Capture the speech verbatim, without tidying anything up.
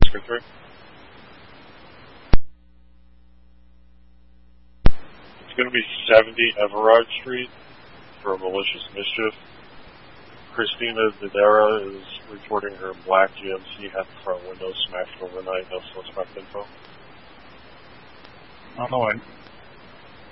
Oscar three. It's going to be seventy Everard Street for malicious mischief. Christina Didera is reporting her black G M C had the front window smashed overnight. No suspect info. On the way.